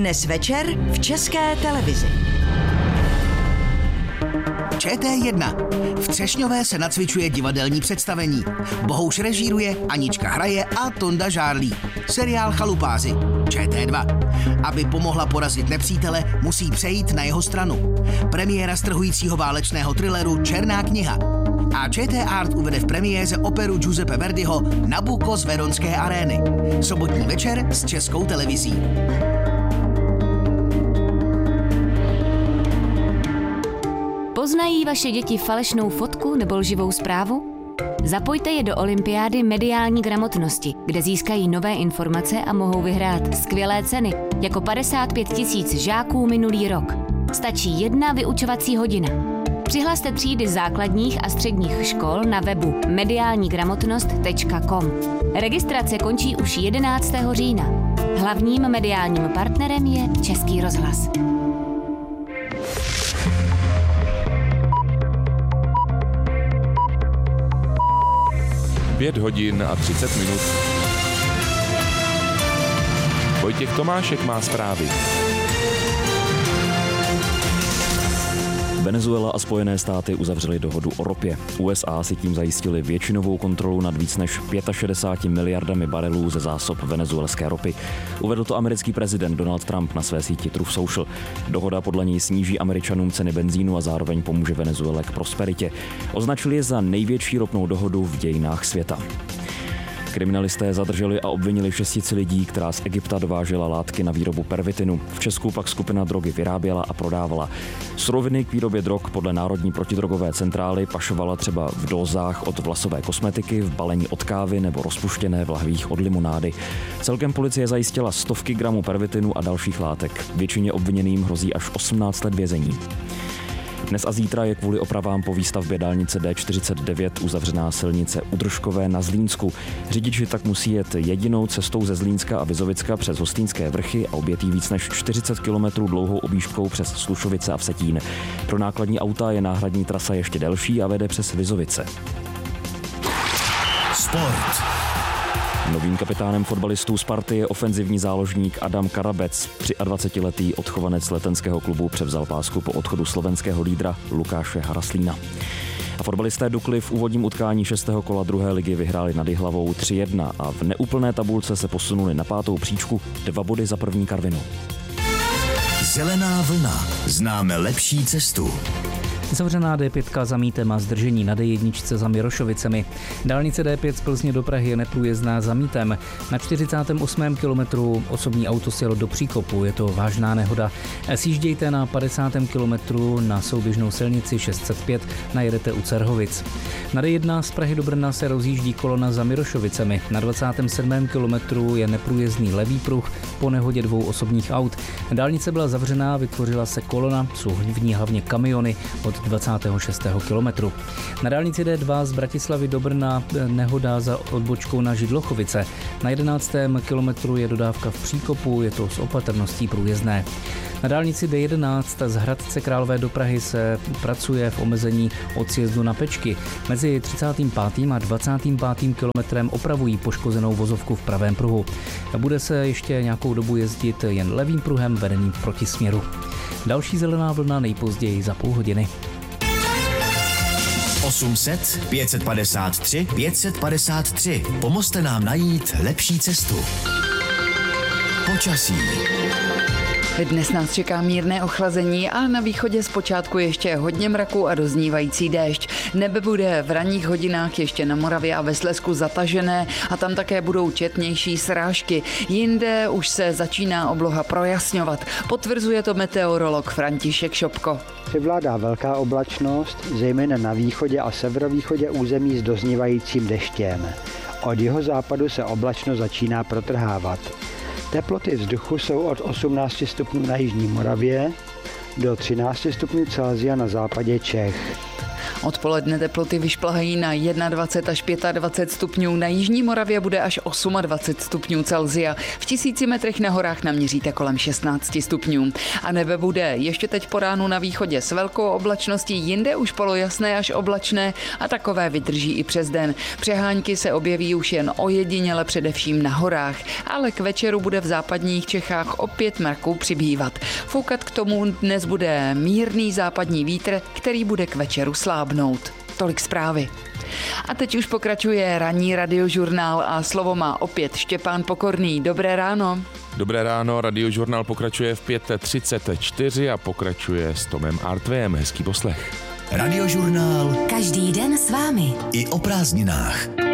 Dnes večer v České televizi. ČT1. V Třešňové se nacvičuje divadelní představení. Bohouš režíruje, Anička hraje a Tonda žárlí. Seriál Chalupáři. ČT2. Aby pomohla porazit nepřítele, musí přejít na jeho stranu. Premiéra strhujícího válečného thrilleru Černá kniha. A ČT Art uvede v premiéře operu Giuseppe Verdiho Nabucco z Veronské arény. Sobotní večer s Českou televizí. Poznají vaše děti falešnou fotku nebo lživou zprávu? Zapojte je do olympiády mediální gramotnosti, kde získají nové informace a mohou vyhrát skvělé ceny, jako 55 000 žáků minulý rok. Stačí 1 vyučovací hodina. Přihlaste třídy základních a středních škol na webu mediálnigramotnost.com. Registrace končí už 11. října. Hlavním mediálním partnerem je Český rozhlas. Pět hodin a 30 minut. Vojtěch Tomášek má zprávy. Venezuela a Spojené státy uzavřely dohodu o ropě. USA si tím zajistili většinovou kontrolu nad víc než 65 miliardami barelů ze zásob venezuelské ropy. Uvedl to americký prezident Donald Trump na své síti Truth Social. Dohoda podle něj sníží Američanům ceny benzínu a zároveň pomůže Venezuele k prosperitě. Označili je za největší ropnou dohodu v dějinách světa. Kriminalisté zadrželi a obvinili 6 lidí, která z Egypta dovážela látky na výrobu pervitinu. V Česku pak skupina drogy vyráběla a prodávala. Suroviny k výrobě drog podle Národní protidrogové centrály pašovala třeba v dózách od vlasové kosmetiky, v balení od kávy nebo rozpuštěné v lahvích od limonády. Celkem policie zajistila stovky gramů pervitinu a dalších látek. Většině obviněným hrozí až 18 let vězení. Dnes a zítra je kvůli opravám po výstavbě dálnice D49 uzavřená silnice u Držkové na Zlínsku. Řidiči tak musí jet jedinou cestou ze Zlínska a Vizovicka přes Hostýnské vrchy a objetí víc než 40 kilometrů dlouhou objížďkou přes Slušovice a Vsetín. Pro nákladní auta je náhradní trasa ještě delší a vede přes Vizovice. Sport. Novým kapitánem fotbalistů Sparty je ofenzivní záložník Adam Karabec. 23letý odchovanec letenského klubu převzal pásku po odchodu slovenského lídra Lukáše Haraslína. A fotbalisté Dukly v úvodním utkání 6. kola 2. ligy vyhráli nad Jihlavou 3-1 a v neúplné tabulce se posunuli na 5. příčku, 2 body za první Karvinou. Zelená vlna. Známe lepší cestu. Zavřená D5 za Mítem a zdržení na D1 za Mirošovicemi. Dálnice D5 z Plzně do Prahy je neprůjezdná za Mítem. Na 48. kilometru osobní auto sjelo do příkopu, je to vážná nehoda. Sjíždějte na 50. kilometru na souběžnou silnici 605, najedete u Cerhovic. Na D1 z Prahy do Brna se rozjíždí kolona za Mirošovicemi. Na 27. kilometru je neprůjezdný levý pruh po nehodě 2 osobních aut. Dálnice byla zavřená, vytvořila se kolona, jsou v ní hlavně kamiony od 26. kilometru. Na dálnici D2 z Bratislavy do Brna nehoda za odbočkou na Židlochovice. Na 11. kilometru je dodávka v příkopu, je to s opatrností průjezdné. Na dálnici D11 z Hradce Králové do Prahy se pracuje v omezení od sjezdu na Pečky. Mezi 35. a 25. kilometrem opravují poškozenou vozovku v pravém pruhu. Bude se ještě nějakou dobu jezdit jen levým pruhem vedeným v protisměru. Další zelená vlna nejpozději za půl hodiny. 800 553 553. Pomozte nám najít lepší cestu. Počasí. Dnes nás čeká mírné ochlazení, ale na východě zpočátku ještě hodně mraku a doznívající déšť. Nebe bude v ranních hodinách ještě na Moravě a ve Slezsku zatažené a tam také budou četnější srážky. Jinde už se začíná obloha projasňovat. Potvrzuje to meteorolog František Šopko. Převládá velká oblačnost, zejména na východě a severovýchodě území s doznívajícím deštěm. Od jihozápadu se oblačnost začíná protrhávat. Teploty vzduchu jsou od 18 stupňů na jižní Moravě do 13 stupňů Celsia na západě Čech. Odpoledne teploty vyšplhají na 21 až 25 stupňů, na jižní Moravě bude až 28 stupňů Celsia. V 1000 metrech na horách naměříte kolem 16 stupňů. A nebe bude ještě teď po ránu na východě s velkou oblačností, jinde už polojasné až oblačné a takové vydrží i přes den. Přehánky se objeví už jen ojediněle především na horách, ale k večeru bude v západních Čechách opět mraků přibývat. Foukat k tomu dnes bude mírný západní vítr, který bude k večeru slábnout. Tolik zprávy. A teď už pokračuje ranní radiožurnál a slovo má opět Štěpán Pokorný. Dobré ráno. Dobré ráno, radiožurnál pokračuje v 5:34 a pokračuje s Tomem Artvem. Hezký poslech. Radiožurnál. Každý den s vámi. I o prázdninách.